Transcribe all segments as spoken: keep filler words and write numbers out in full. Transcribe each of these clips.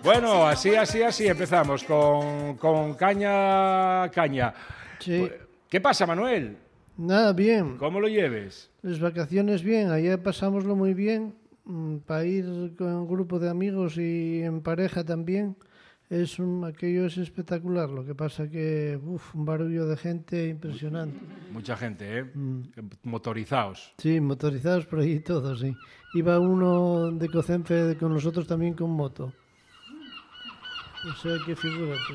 Bueno, así, así, así empezamos con, con caña, caña. Sí. ¿Qué pasa, Manuel? Nada, bien. ¿Cómo lo lleves? Las vacaciones bien. Ayer pasámoslo muy bien. Para ir con un grupo de amigos y en pareja también. Es un, aquello es espectacular. Lo que pasa que uf, un barullo de gente impresionante. Mucha gente, ¿eh? Mm. Motorizados. Sí, motorizados por ahí todos, sí. Iba uno de Cocenfe con nosotros también con moto. O sea que figúrate.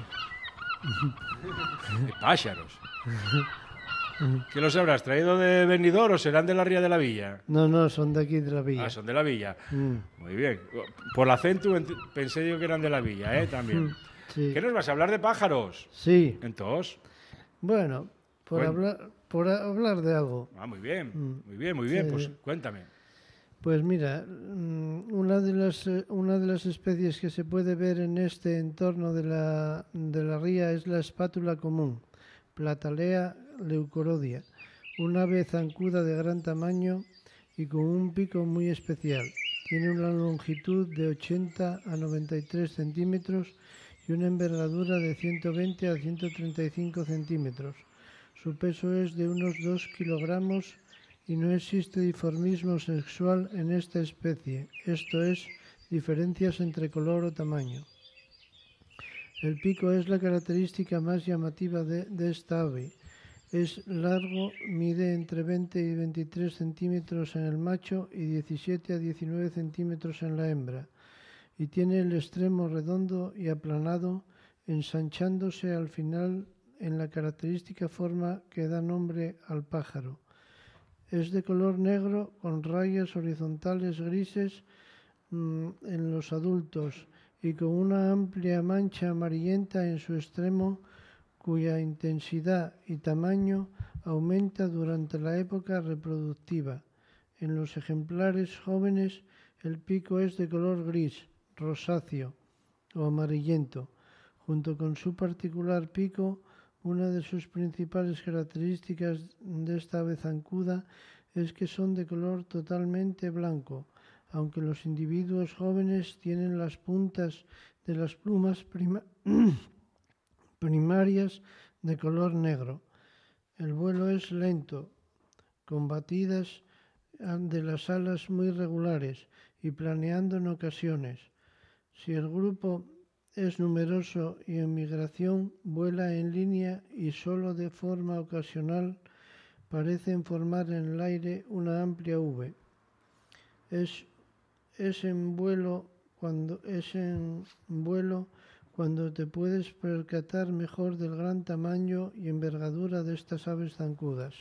¡Qué pájaros! ¿Qué los habrás traído de Benidorm o serán de la Ría de la Villa? No, no, son de aquí de la villa. Ah, son de la Villa. Mm. Muy bien. Por el acento pensé yo que eran de la Villa, ¿eh? También. Sí. ¿Qué nos vas a hablar de pájaros? Sí. Entonces. Bueno, por, Bueno. hablar, por hablar de algo. Ah, muy bien. Mm. Muy bien, muy bien. Sí. Pues cuéntame. Pues mira, una de las una de las especies que se puede ver en este entorno de la, de la ría es la espátula común, Platalea leucorodia, un ave zancuda de gran tamaño y con un pico muy especial. Tiene una longitud de ochenta a noventa y tres centímetros y una envergadura de ciento veinte a ciento treinta y cinco centímetros. Su peso es de unos dos kilogramos y no existe dimorfismo sexual en esta especie, esto es, diferencias entre color o tamaño. El pico es la característica más llamativa de, de esta ave. Es largo, mide entre veinte y veintitrés centímetros en el macho y diecisiete a diecinueve centímetros en la hembra, y tiene el extremo redondo y aplanado, ensanchándose al final en la característica forma que da nombre al pájaro. Es de color negro con rayas horizontales grises mmm, en los adultos y con una amplia mancha amarillenta en su extremo, cuya intensidad y tamaño aumenta durante la época reproductiva. En los ejemplares jóvenes el pico es de color gris, rosáceo o amarillento. Junto con su particular pico, una de sus principales características de esta ave zancuda es que son de color totalmente blanco, aunque los individuos jóvenes tienen las puntas de las plumas prima primarias de color negro. El vuelo es lento, con batidas de las alas muy regulares y planeando en ocasiones. Si el grupo es numeroso y en migración, vuela en línea y solo de forma ocasional parecen formar en el aire una amplia V. Es, es en vuelo cuando es en vuelo cuando te puedes percatar mejor del gran tamaño y envergadura de estas aves zancudas.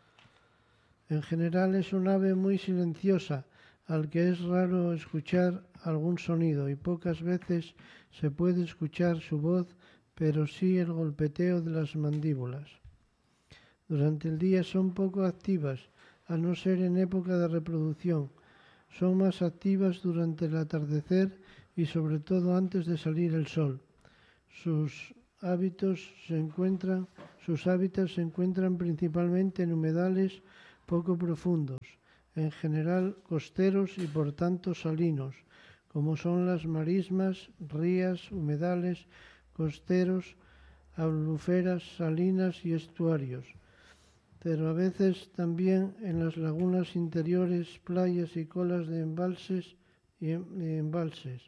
En general es un ave muy silenciosa, al que es raro escuchar algún sonido y pocas veces se puede escuchar su voz, pero sí el golpeteo de las mandíbulas. Durante el día son poco activas, a no ser en época de reproducción. Son más activas durante el atardecer y sobre todo antes de salir el sol. Sus hábitos se encuentran, sus hábitats se encuentran principalmente en humedales poco profundos, en general costeros y por tanto salinos, como son las marismas, rías, humedales, costeros, aluferas, salinas y estuarios, pero a veces también en las lagunas interiores, playas y colas de embalses y embalses.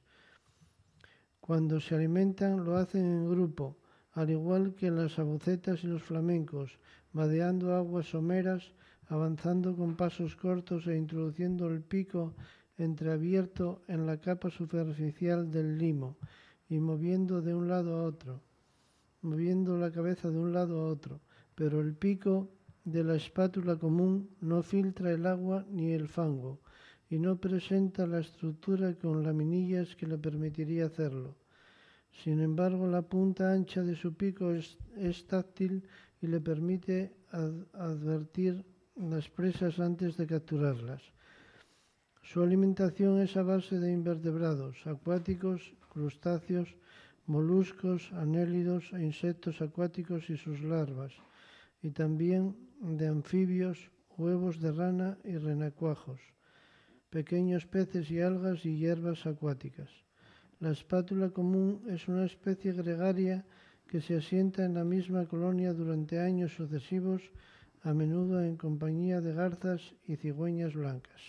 Cuando se alimentan lo hacen en grupo, al igual que las abucetas y los flamencos, vadeando aguas someras, avanzando con pasos cortos e introduciendo el pico entreabierto en la capa superficial del limo y moviendo de un lado a otro, moviendo la cabeza de un lado a otro, pero el pico de la espátula común no filtra el agua ni el fango y no presenta la estructura con laminillas que le permitiría hacerlo. Sin embargo, la punta ancha de su pico es, es táctil y le permite ad- advertir las presas antes de capturarlas. Su alimentación es a base de invertebrados acuáticos, crustáceos, moluscos, anélidos e insectos acuáticos y sus larvas, y también de anfibios, huevos de rana y renacuajos, pequeños peces y algas y hierbas acuáticas. La espátula común es una especie gregaria que se asienta en la misma colonia durante años sucesivos, a menudo en compañía de garzas y cigüeñas blancas.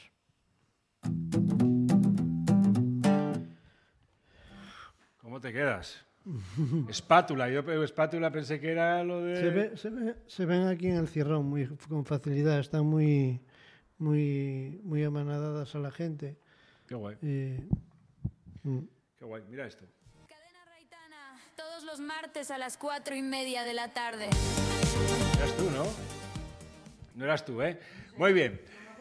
¿Cómo te quedas? Espátula, yo espátula pensé que era lo de... Se, ve, se, ve, se ven aquí en el cierrón muy, con facilidad, están muy, muy, muy amanadadas a la gente. Qué guay. Eh, mm. Qué guay, mira esto. Cadena Raitana, todos los martes a las cuatro y media de la tarde. Eras tú, ¿no? No eras tú, ¿eh? Muy bien.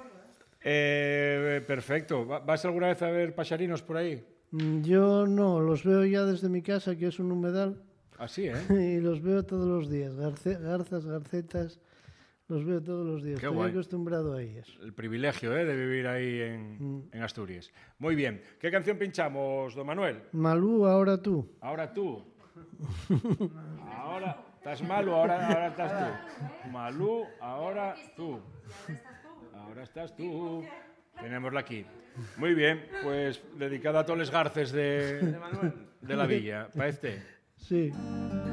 Eh, perfecto. ¿Vas alguna vez a ver paxarinos por ahí? Yo no, los veo ya desde mi casa, que es un humedal. Así, ¿eh? Y los veo todos los días. Garce, garzas, garcetas, los veo todos los días. Qué Estoy guay. acostumbrado a ellas. El privilegio, ¿eh? De vivir ahí en, Mm. en Asturias. Muy bien. ¿Qué canción pinchamos, don Manuel? Malú, ahora tú. Ahora tú. Ahora estás Malú, ahora, ahora estás tú. Malú, ahora tú. Ahora estás tú. Tenémosla aquí. Muy bien, pues dedicada a todos los garces de, de la villa. ¿Para este? Sí.